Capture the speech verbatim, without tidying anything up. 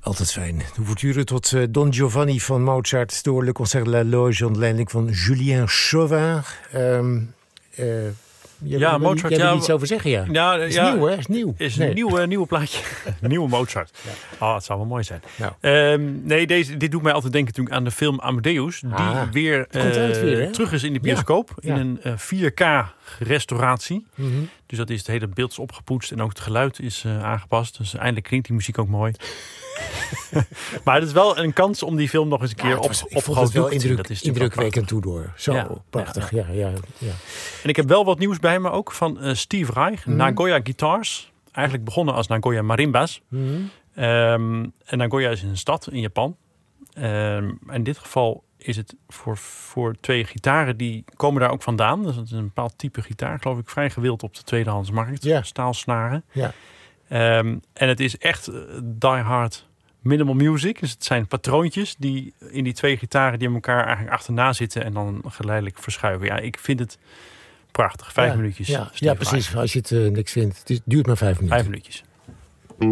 Altijd fijn. De ouverture tot uh, Don Giovanni van Mozart door Le Concert de la Loge onder leiding van Julien Chauvin. Um, uh, Jij ja, wil, Mozart. Jij wil ja, iets over zeggen, ja. ja is ja, nieuw, hè? Is nieuw. Is nee. een nieuwe, nieuwe plaatje. Nieuwe Mozart. Ja. Oh, het zou wel mooi zijn. Nou. Um, nee, deze, dit doet mij altijd denken natuurlijk aan de film Amadeus. Die ah, weer, uh, weer terug is in de bioscoop. Ja. In ja. een uh, vier K restauratie. Mm-hmm. Dus dat is het hele beeld is opgepoetst. En ook het geluid is uh, aangepast. Dus eindelijk klinkt die muziek ook mooi. Maar het is wel een kans om die film nog eens een keer ja, op, op groot doek te zien. Dat is indrukwekkend toe door. Zo ja, prachtig. Ja, ja, ja. En ik heb wel wat nieuws bij me ook van uh, Steve Reich. Mm-hmm. Nagoya Guitars. Eigenlijk begonnen als Nagoya Marimbas. Mm-hmm. Um, en Nagoya is een stad in Japan. Um, in dit geval is het voor, voor twee gitaren. Die komen daar ook vandaan. Dus dat is een bepaald type gitaar. Geloof ik vrij gewild op de tweedehandsmarkt. Ja. Staalsnaren. Ja. Um, en het is echt uh, die hard minimal music. Dus het zijn patroontjes die in die twee gitaren die in elkaar eigenlijk achterna zitten en dan geleidelijk verschuiven. Ja, ik vind het prachtig. Vijf ja, minuutjes. Ja, ja precies. Als je het uh, niks vindt. Het is, duurt maar vijf minuten. Vijf minuutjes.